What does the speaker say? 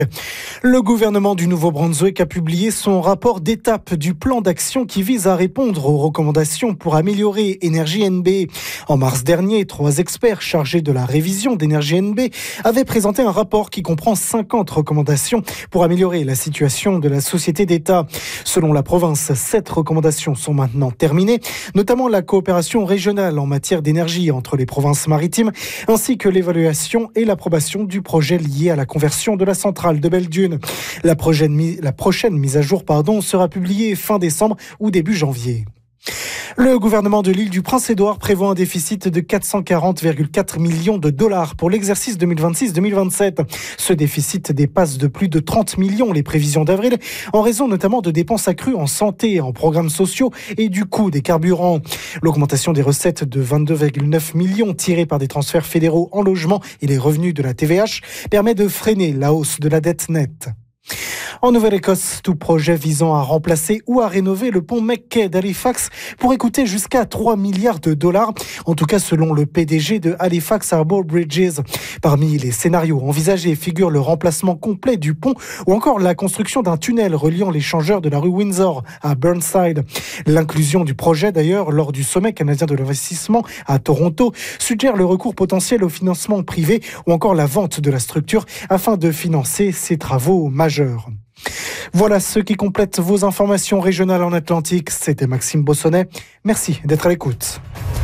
Le gouvernement du Nouveau-Brunswick a publié son rapport d'étape du plan d'action qui vise à répondre aux recommandations pour améliorer Énergie NB. En mars dernier, 3 experts chargés de la révision d'Énergie NB avaient présenté un rapport qui comprend 50 recommandations pour améliorer la situation de la société d'État. Selon la province, 7 recommandations sont maintenant terminées, notamment la coopération régionale en matière d'énergie entre les provinces maritimes, ainsi que l'évaluation et l'approbation du projet lié à la conversion de la centrale de Belledune. La prochaine mise à jour sera publiée fin décembre ou début janvier. Le gouvernement de l'île du Prince-Édouard prévoit un déficit de 440,4 millions de dollars pour l'exercice 2026-2027. Ce déficit dépasse de plus de 30 millions les prévisions d'avril, en raison notamment de dépenses accrues en santé, en programmes sociaux et du coût des carburants. L'augmentation des recettes de 22,9 millions tirées par des transferts fédéraux en logement et les revenus de la TVH permet de freiner la hausse de la dette nette. En Nouvelle-Écosse, tout projet visant à remplacer ou à rénover le pont McKay d'Halifax pourrait coûter jusqu'à 3 milliards de dollars, en tout cas selon le PDG de Halifax Harbour Bridges. Parmi les scénarios envisagés figurent le remplacement complet du pont ou encore la construction d'un tunnel reliant l'échangeur de la rue Windsor à Burnside. L'inclusion du projet d'ailleurs lors du sommet canadien de l'investissement à Toronto suggère le recours potentiel au financement privé ou encore la vente de la structure afin de financer ces travaux majeurs. Voilà ce qui complète vos informations régionales en Atlantique. C'était Maxime Bossonnet. Merci d'être à l'écoute.